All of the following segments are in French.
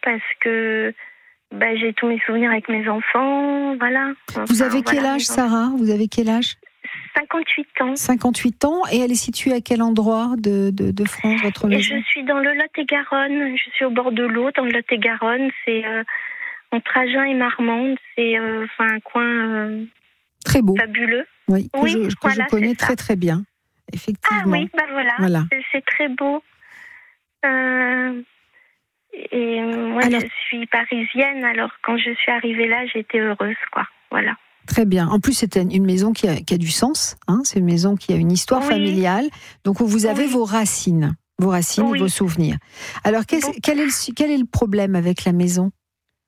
parce que j'ai tous mes souvenirs avec mes enfants, voilà. Vous avez quel âge, Sarah ? Vous avez quel âge ? 58 ans. 58 ans, et elle est située à quel endroit de France, votre maison ? Je suis dans le Lot-et-Garonne, je suis au bord de l'eau, dans le Lot-et-Garonne, c'est entre Agen et Marmande, c'est un coin très beau, fabuleux. Oui, que je connais très très bien, effectivement. Ah oui, voilà. C'est très beau. Et moi, je suis parisienne, alors quand je suis arrivée là, j'étais heureuse, quoi. Voilà. Très bien. En plus, c'est une maison qui a du sens. Hein. C'est une maison qui a une histoire familiale. Donc, vous avez vos racines et vos souvenirs. Alors, quel est le problème avec la maison, Sarah ?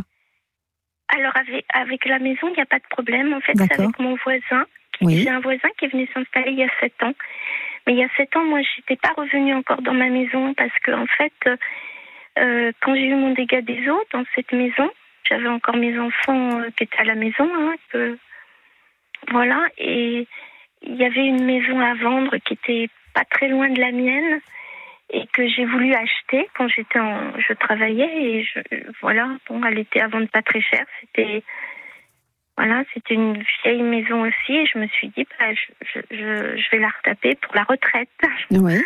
Alors, avec la maison, il n'y a pas de problème. En fait, c'est avec mon voisin. J'ai un voisin qui est venu s'installer il y a 7 ans. Mais il y a 7 ans, moi, je n'étais pas revenue encore dans ma maison parce que, en fait, quand j'ai eu mon dégât des eaux dans cette maison, j'avais encore mes enfants qui étaient à la maison. Voilà. Et il y avait une maison à vendre qui était pas très loin de la mienne et que j'ai voulu acheter quand je travaillais. Et elle était à vendre pas très cher. C'était une vieille maison aussi. Et je me suis dit, je vais la retaper pour la retraite. Oui.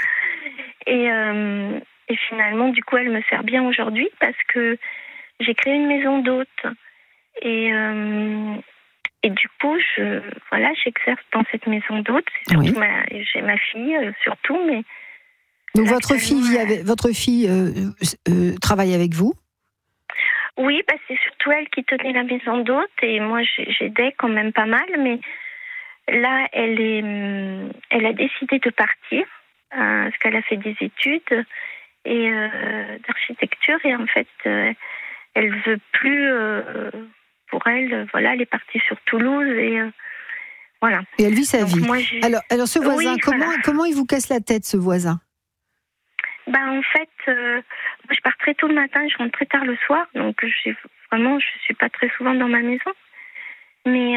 Et finalement, du coup, elle me sert bien aujourd'hui parce que j'ai créé une maison d'hôte. Et du coup, j'exerce dans cette maison d'hôte. C'est surtout j'ai ma fille, surtout. Mais donc, votre fille travaille avec vous ? Oui, c'est surtout elle qui tenait la maison d'hôte. Et moi, j'aidais quand même pas mal. Mais là, elle a décidé de partir parce qu'elle a fait des études d'architecture. Et en fait, elle veut plus... pour elle, elle est partie sur Toulouse et voilà. Et elle vit sa vie. Alors, ce voisin, comment il vous casse la tête, ce voisin ? En fait, moi, je pars très tôt le matin, je rentre très tard le soir, donc je suis pas très souvent dans ma maison. Mais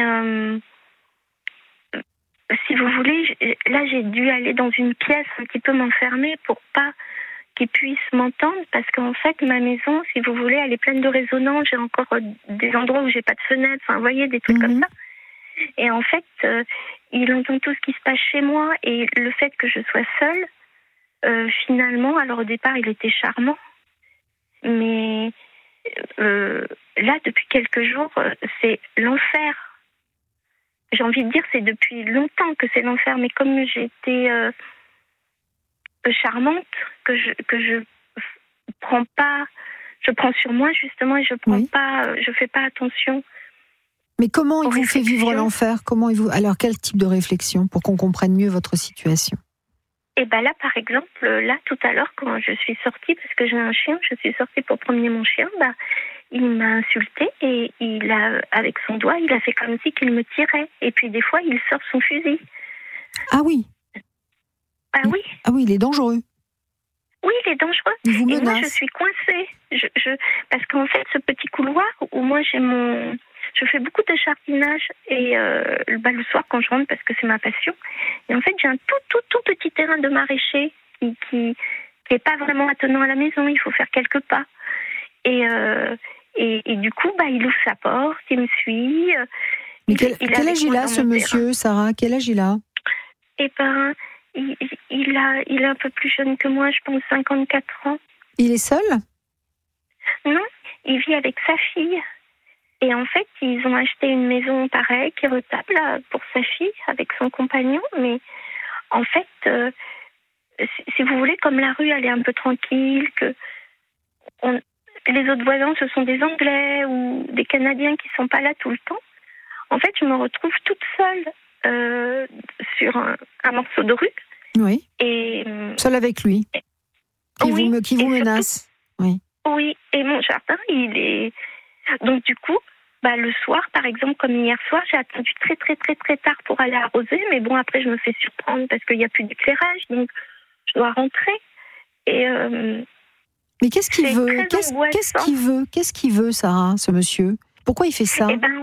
si vous voulez, là, j'ai dû aller dans une pièce un petit peu m'enfermer pour pas qu'ils puissent m'entendre, parce qu'en fait, ma maison, si vous voulez, elle est pleine de résonances. J'ai encore des endroits où j'ai pas de fenêtre, vous voyez, des trucs comme ça. Et en fait, il entend tout ce qui se passe chez moi, et le fait que je sois seule, finalement, alors au départ, il était charmant, mais là, depuis quelques jours, c'est l'enfer. J'ai envie de dire, c'est depuis longtemps que c'est l'enfer, mais comme j'ai été charmante, que je prends pas, je prends sur moi justement et je fais pas attention. Mais comment il vous fait vivre l'enfer ? Alors, quel type de réflexion pour qu'on comprenne mieux votre situation ? Et là, par exemple, tout à l'heure, quand je suis sortie, parce que j'ai un chien, je suis sortie pour promener mon chien, il m'a insultée et avec son doigt, il a fait comme si qu'il me tirait. Et puis des fois, il sort son fusil. Ah oui. Ah oui. Ah oui, il est dangereux. Oui, il est dangereux. Il vous menace. Et moi, je suis coincée. Parce qu'en fait, ce petit couloir où moi je fais beaucoup de jardinage et le soir quand je rentre, parce que c'est ma passion. Et en fait, j'ai un tout petit terrain de maraîcher qui est pas vraiment attenant à la maison. Il faut faire quelques pas. Et du coup, il ouvre sa porte, il me suit. Mais quel âge il a, ce monsieur, Sarah ? Quel âge il a ? Il est un peu plus jeune que moi, je pense 54 ans. Il est seul ? Non, il vit avec sa fille. Et en fait, ils ont acheté une maison pareille, qui retable pour sa fille, avec son compagnon. Mais en fait, si vous voulez, comme la rue, elle est un peu tranquille, les autres voisins, ce sont des Anglais ou des Canadiens qui sont pas là tout le temps. En fait, je me retrouve toute seule sur un morceau de rue. Oui. Et seule avec lui. Qui vous menace. Surtout, oui. Et mon jardin, il est. Donc du coup, le soir, par exemple, comme hier soir, j'ai attendu très très très très tard pour aller arroser. Mais bon, après, je me fais surprendre parce qu'il n'y a plus d'éclairage, donc je dois rentrer. Et mais qu'est-ce qu'il veut ? Qu'est-ce qu'il veut, Sarah, ce monsieur ? Pourquoi il fait ça ?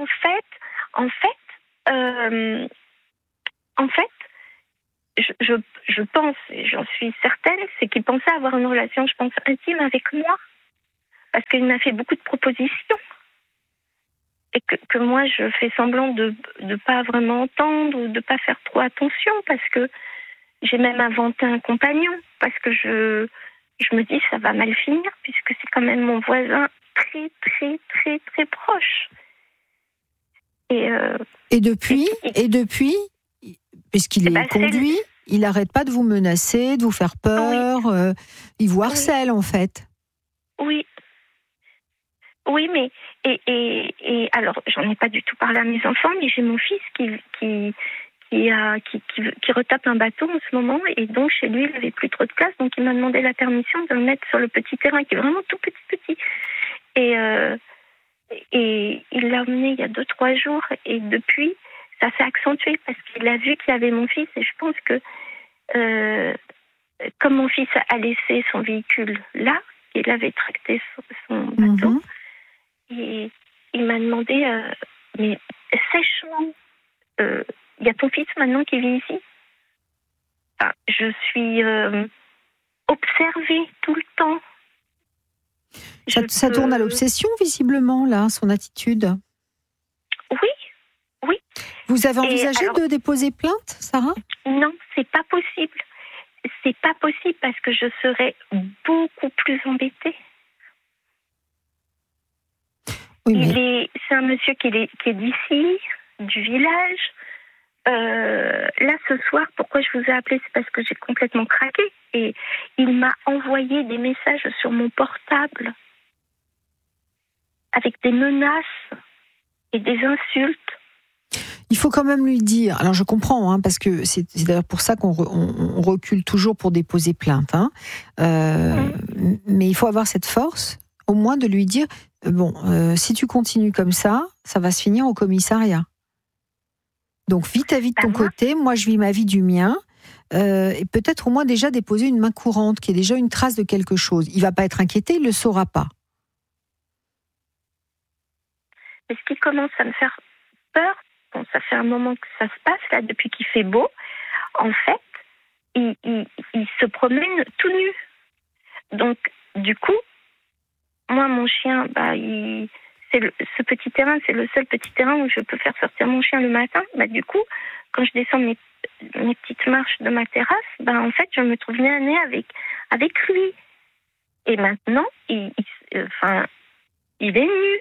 En fait, je pense, et j'en suis certaine, c'est qu'il pensait avoir une relation, je pense, intime avec moi. parce qu'il m'a fait beaucoup de propositions. Et que moi, je fais semblant de ne pas vraiment entendre ou de ne pas faire trop attention, parce que j'ai même inventé un compagnon, parce que je me dis ça va mal finir, puisque c'est quand même mon voisin très, très, très, très proche. Et depuis, puisqu'il est conduit, il n'arrête pas de vous menacer, de vous faire peur, il vous harcèle en fait. Oui. Oui, mais et alors j'en ai pas du tout parlé à mes enfants, mais j'ai mon fils qui retape un bateau en ce moment, et donc chez lui il n'avait plus trop de place, donc il m'a demandé la permission de le mettre sur le petit terrain qui est vraiment tout petit. Et il l'a emmené il y a 2-3 jours, et depuis ça s'est accentué parce qu'il a vu qu'il y avait mon fils, et je pense que comme mon fils a laissé son véhicule là, il avait tracté son bateau. Et il m'a demandé, mais sèchement, il y a ton fils maintenant qui vit ici. Enfin, je suis observée tout le temps. Ça tourne à l'obsession, visiblement, là, son attitude. Oui. Vous avez envisagé de déposer plainte, Sarah ? Non, c'est pas possible. C'est pas possible parce que je serais beaucoup plus embêtée. Oui, c'est un monsieur qui est d'ici, du village. Là, ce soir, pourquoi je vous ai appelé, c'est parce que j'ai complètement craqué. Et il m'a envoyé des messages sur mon portable avec des menaces et des insultes. Il faut quand même lui dire, alors je comprends, parce que c'est d'ailleurs pour ça qu'on recule toujours pour déposer plainte. Mais il faut avoir cette force, au moins de lui dire, si tu continues comme ça, ça va se finir au commissariat. Donc vite à vite de ton côté, moi je vis ma vie du mien, et peut-être au moins déjà déposer une main courante, qui est déjà une trace de quelque chose. Il ne va pas être inquiété, il ne le saura pas. Mais ce qui commence à me faire peur, ça fait un moment que ça se passe, là, depuis qu'il fait beau, en fait, il se promène tout nu. Donc, du coup, moi, mon chien, ce petit terrain, c'est le seul petit terrain où je peux faire sortir mon chien le matin. Du coup, quand je descends mes petites marches de ma terrasse, en fait, je me trouve nez à nez avec lui. Et maintenant, il est nu.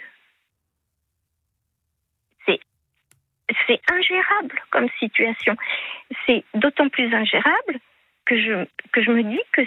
C'est ingérable comme situation. C'est d'autant plus ingérable que je me dis que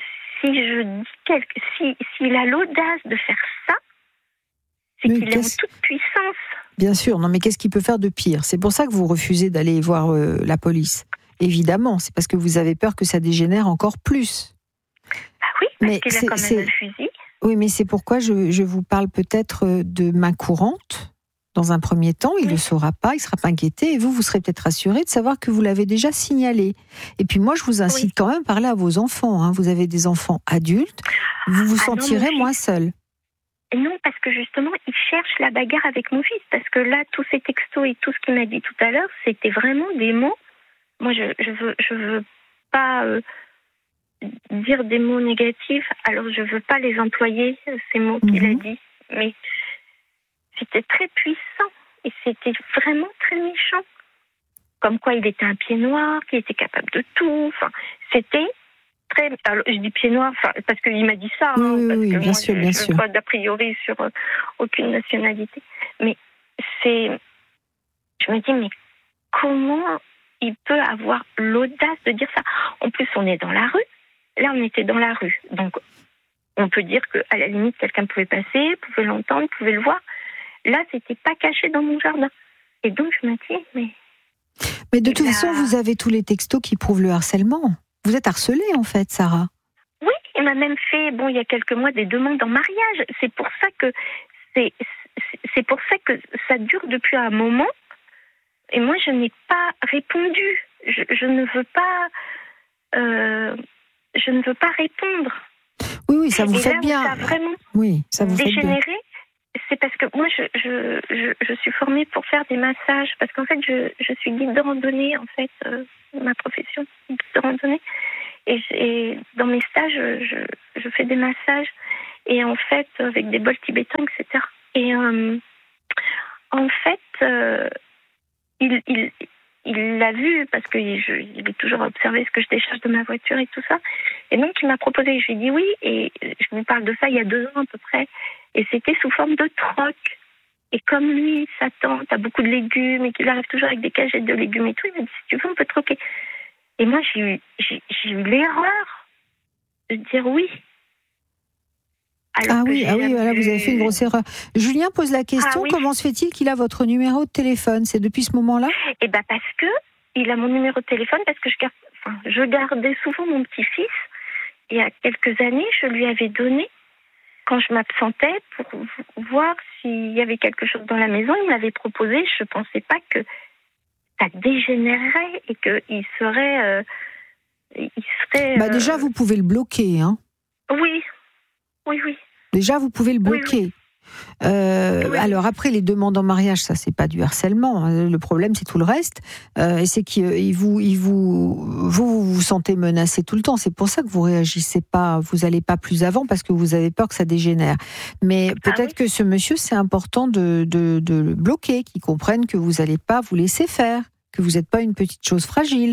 s'il a l'audace de faire ça, c'est qu'il est en toute puissance. Bien sûr, non, mais qu'est-ce qu'il peut faire de pire ? C'est pour ça que vous refusez d'aller voir la police. Évidemment, c'est parce que vous avez peur que ça dégénère encore plus. Oui, parce qu'il a quand même un fusil. Oui, mais c'est pourquoi je vous parle peut-être de main courante. Dans un premier temps, il ne le saura pas, il ne sera pas inquiété, et vous serez peut-être rassuré de savoir que vous l'avez déjà signalé. Et puis moi, je vous incite quand même à parler à vos enfants. Vous avez des enfants adultes, vous vous sentirez moins seul. Non, parce que justement, il cherche la bagarre avec mon fils. Parce que là, tous ces textos et tout ce qu'il m'a dit tout à l'heure, c'était vraiment des mots. Moi, je veux pas dire des mots négatifs, alors je veux pas les employer, ces mots qu'il a dit. Mais c'était très puissant et c'était vraiment très méchant. Comme quoi il était un pied noir, qu'il était capable de tout. Enfin, c'était très... Alors, je dis pied noir parce qu'il m'a dit ça. Oui, que bien sûr. Je ne veux pas d'a priori sur aucune nationalité. Mais je me dis, mais comment il peut avoir l'audace de dire ça ? En plus, on est dans la rue. Là, on était dans la rue. Donc, on peut dire qu'à la limite, quelqu'un pouvait passer, pouvait l'entendre, pouvait le voir. Là, c'était pas caché dans mon jardin. Et donc, je me dis, mais de toute façon, vous avez tous les textos qui prouvent le harcèlement. Vous êtes harcelée, en fait, Sarah. Oui, il m'a même fait, il y a quelques mois, des demandes en mariage. C'est pour ça que ça dure depuis un moment. Et moi, je n'ai pas répondu. Je ne veux pas répondre. Oui, ça vous fait bien. Ça a vraiment dégénéré. C'est parce que moi, je suis formée pour faire des massages. Parce qu'en fait, je suis guide de randonnée, en fait, ma profession, guide de randonnée. Et dans mes stages, je fais des massages. Et en fait, avec des bols tibétains, etc. Et en fait, il l'a vu parce qu'il avait toujours observé ce que je décharge de ma voiture et tout ça. Et donc, il m'a proposé. Je lui ai dit oui. Et je vous parle de ça il y a 2 ans à peu près. Et c'était sous forme de troc. Et comme lui, sa tante a beaucoup de légumes et qu'il arrive toujours avec des cagettes de légumes et tout, il m'a dit si tu veux, on peut troquer. Et moi, j'ai eu l'erreur de dire oui. Voilà, vous avez fait une grosse erreur. Julien pose la question, comment se fait-il qu'il a votre numéro de téléphone? C'est depuis ce moment-là? Eh ben parce que il a mon numéro de téléphone, parce que je gardais souvent mon petit-fils. Et il y a quelques années, je lui avais donné, quand je m'absentais, pour voir s'il y avait quelque chose dans la maison. Il m'avait proposé, je ne pensais pas que ça dégénérerait et qu'il serait... Déjà, vous pouvez le bloquer, hein? Oui. Déjà, vous pouvez le bloquer. Oui. Alors après, les demandes en mariage, ça, c'est pas du harcèlement. Le problème, c'est tout le reste. Et c'est que vous sentez menacé tout le temps. C'est pour ça que vous réagissez pas, vous allez pas plus avant, parce que vous avez peur que ça dégénère. Mais peut-être que ce monsieur, c'est important de le bloquer, qu'il comprenne que vous allez pas vous laisser faire, que vous n'êtes pas une petite chose fragile.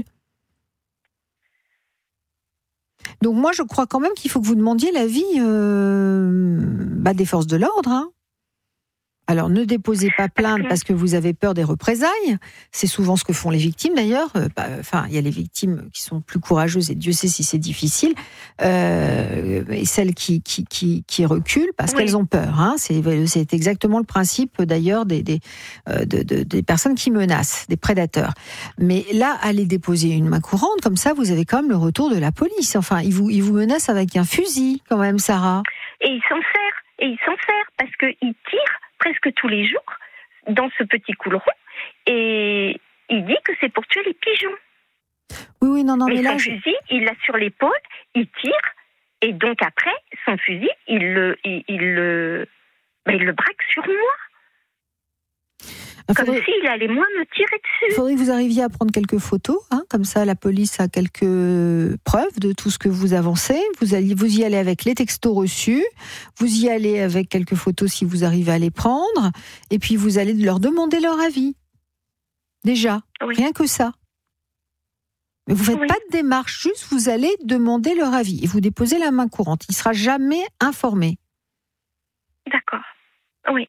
Donc moi, je crois quand même qu'il faut que vous demandiez l'avis des forces de l'ordre. Hein. Alors ne déposez pas plainte parce que vous avez peur des représailles. C'est souvent ce que font les victimes d'ailleurs. Il y a les victimes qui sont plus courageuses et Dieu sait si c'est difficile. Et celles qui reculent parce qu'elles ont peur. Hein. C'est exactement le principe d'ailleurs des personnes qui menacent, des prédateurs. Mais là, allez déposer une main courante, comme ça vous avez quand même le retour de la police. Enfin, ils vous menacent avec un fusil quand même, Sarah. Et il s'en sert parce qu'il tire presque tous les jours dans ce petit couleron et il dit que c'est pour tuer les pigeons. Oui, non, mais son fusil, il l'a sur l'épaule, il tire et donc après, son fusil, il le braque sur moi. Comme s'il allait moins me tirer dessus. Il faudrait que vous arriviez à prendre quelques photos, hein, comme ça la police a quelques preuves de tout ce que vous avancez. Vous y allez avec les textos reçus, vous y allez avec quelques photos si vous arrivez à les prendre, et puis vous allez leur demander leur avis. Déjà, rien que ça. Mais vous ne faites pas de démarche, juste vous allez demander leur avis et vous déposez la main courante. Il ne sera jamais informé. D'accord, oui.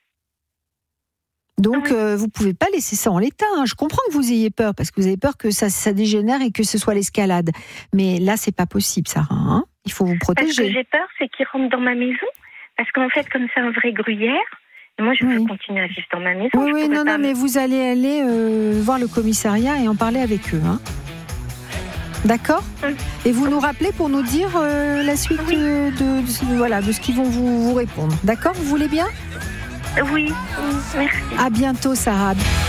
Donc, vous ne pouvez pas laisser ça en l'état. Hein. Je comprends que vous ayez peur, parce que vous avez peur que ça dégénère et que ce soit l'escalade. Mais là, c'est pas possible, Sarah. Hein. Il faut vous protéger. Ce que j'ai peur, c'est qu'il rentre dans ma maison. Parce qu'en fait, comme c'est un vrai gruyère, moi, je veux continuer à vivre dans ma maison. Non, mais vous allez aller voir le commissariat et en parler avec eux. Hein. D'accord ? Et vous nous rappelez pour nous dire la suite de ce qu'ils vont vous répondre. D'accord ? Vous voulez bien ? Oui, merci. À bientôt, Sarah.